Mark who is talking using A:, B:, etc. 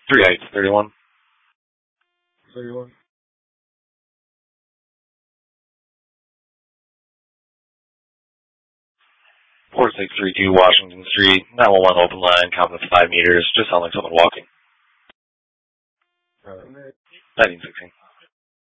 A: 3 Heights, 31.
B: 31.
A: 4632 Washington Street, 911 open line, count of 5 meters, just sound like someone walking. 1916.